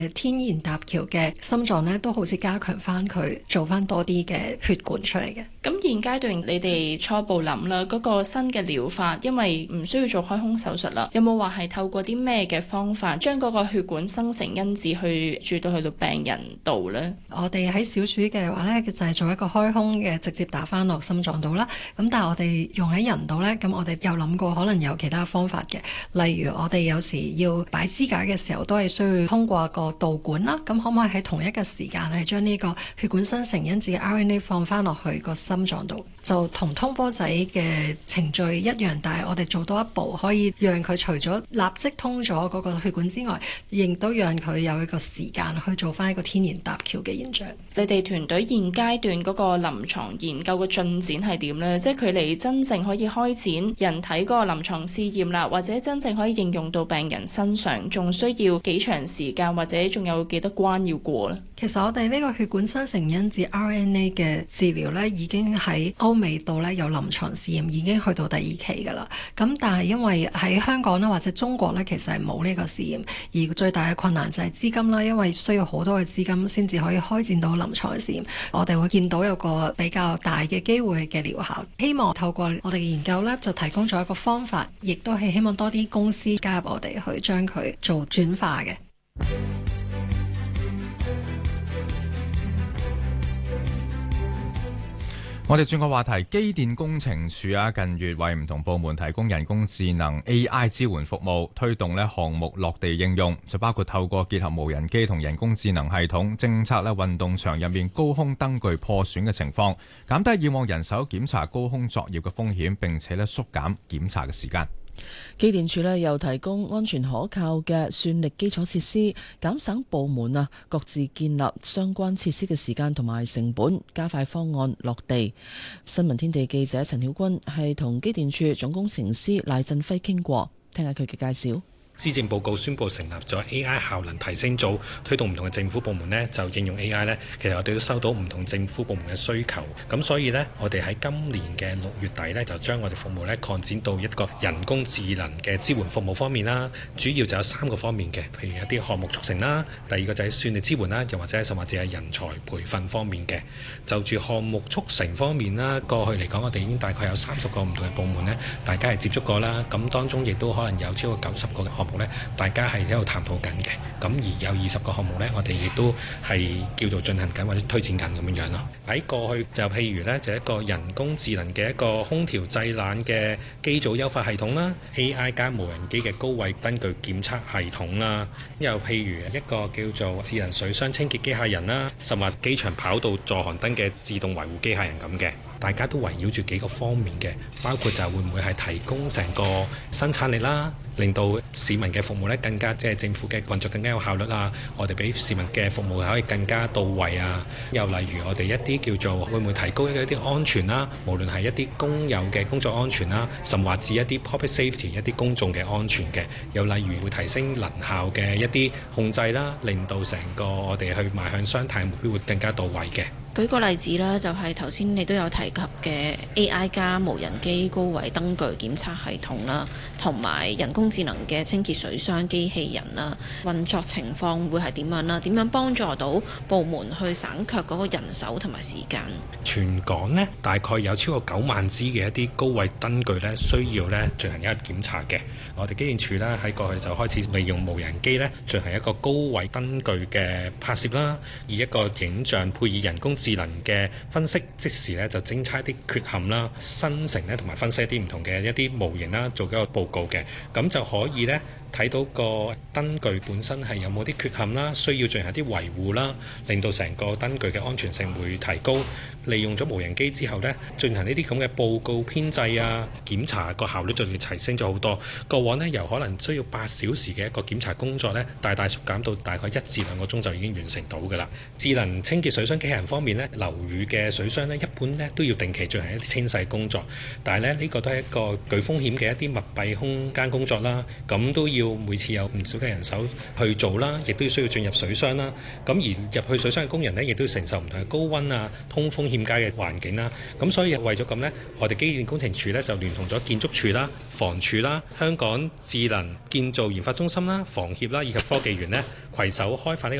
天然搭橋嘅心臟咧，都好似加強翻佢，做翻多啲嘅血管出嚟嘅。 咁現階段你哋初步諗啦，嗰個新嘅療法，因為唔需要做開胸手術啦，有冇話係透過啲咩嘅方法，將嗰個血管生成因子去注到去到病人度呢？ 我哋喺小鼠嘅話咧，就係做一個開胸嘅，直接打翻落心臟度啦。咁但係我哋用喺人度咧，咁我哋有諗過可能有其他方法嘅，例如我哋有時要擺支架嘅時候，都係需要通過個導管啦。咁可唔可以喺同一個時間係將呢個血管生成因子嘅 RNA 放翻落去個心臟度，就同通波仔嘅程序一樣，但係我哋做多一步，可以讓佢除咗立即通咗嗰個血管之外，亦都讓佢有一個時間去做翻一個天然搭橋嘅現象。 你哋團隊現階段嗰個臨床研究嘅進展係點呢？即係距離真正可以開展人體嗰個臨床試驗啦，或者真正可以應用到病人身上，仲需要幾長時間，或者仲有幾多關要過呢？ 其實我哋呢個血管生成因子 RNA 嘅治療呢，已經喺歐美度呢有臨床試驗，已經去到第2期㗎啦。咁但係因為喺香港啦或者中國呢，其實係冇呢個試驗，而最大嘅困難就係資金啦，因為需要好多嘅資金先至可以開展到臨床嘅試驗。我哋會見到有個比較大嘅機會嘅療效，希望透過我哋嘅研究呢，就提供咗一個方法，亦都係希望多啲公司加入我哋去將佢做轉化嘅。 我哋轉個話題，機電工程署近月為唔同部門提供人工智能 AI 支援服務，推動項目落地應用，就包括透過結合無人機同人工智能系統，偵測運動場入面高空燈具破損嘅情況，減低以往人手檢查高空作業嘅風險，並且縮減檢查嘅時間。 機電署又提供安全可靠嘅算力基礎設施，減省部門各自建立相關設施嘅時間同埋成本，加快方案落地。新聞天地記者陳曉君係同機電署總工程師賴振輝傾過，聽下佢嘅介紹。 施政報告宣布成立咗 AI 效能提升組，推動唔同嘅政府部門呢就應用 AI 呢。其實我哋都收到唔同政府部門嘅需求，咁所以呢，我哋喺今年嘅6月底呢，就將我哋服務呢擴展到一個人工智能嘅支援服務方面啦。主要就有3個方面嘅，譬如一啲項目促成啦，第二個就係算力支援啦，又或者甚至係人才培訓方面嘅。就住項目促成方面啦，過去嚟講我哋已經大概有30個唔同嘅部門呢，大家係接觸過啦。咁當中亦都可能有超過90個嘅項目呢，大家係喺度談討緊嘅。咁而有20個項目呢，我哋亦都係叫做進行緊或者推薦緊咁樣樣咯。喺過去就譬如呢，就一個人工智能嘅一個空調製冷嘅機組優化系統啦， AI 加無人機嘅高位燈具檢測系統啦，又譬如一個叫做智能水箱清潔機械人啦，甚至機場跑道助航燈嘅自動維護機械人咁嘅。大家都圍繞住幾個方面嘅，包括就會唔會係提供成個生產力啦，令到市民嘅服務咧更加即係政府嘅運作更加有效率啊，我哋俾市民嘅服務可以更加到位啊。又例如我哋一啲叫做會唔會提高一啲安全啦，無論係一啲工友嘅工作安全啦，甚或至一啲 public safety 一啲公眾嘅安全嘅。又例如會提升能效嘅一啲控制啦，令到成個我哋去邁向雙碳目標會更加到位嘅。 舉個例子啦，就係頭先你都有提及嘅 AI 加無人機高位燈具檢測系統啦，同埋人工智能嘅清潔水箱機器人啦，運作情況會係點樣啦？點樣幫助到部門去省卻嗰個人手同埋時間？ 全港呢，大概有超過9萬支嘅一啲高位燈具呢，需要呢進行一個檢查嘅。我哋機電署呢，喺過去就開始利用無人機呢進行一個高位燈具嘅拍攝啦，以一個影像配以人工智能嘅分析，即時咧就偵測一啲缺陷啦、生成咧同埋分析一啲唔同嘅一啲模型啦，做一個報告嘅，咁就可以咧睇到個燈具本身係有冇啲缺陷啦，需要進行一啲維護啦，令到成個燈具嘅安全性會提高。利用咗無人機之後咧，進行呢啲咁嘅報告編製啊、檢查個效率就要提升咗好多。過往呢，由可能需要8小時嘅一個檢查工作咧，大大縮減到大概1至2個鐘就已經完成到㗎啦。智能清潔水箱機器人方面咧，樓宇嘅水箱咧，一般咧都要定期進行一啲清洗工作，但係咧呢個都係一個具風險嘅一啲密閉空間工作啦，咁都要要每次有唔少嘅人手去做啦，亦都需要進入水箱啦。咁而入去水箱嘅工人呢，亦都承受唔同嘅高溫啊、通風欠佳嘅環境啦。咁所以為咗咁呢，我哋機電工程署呢，就聯同咗建築署啦、房署啦、香港智能建造研發中心啦、房協啦以及科技園呢，攜手開發呢個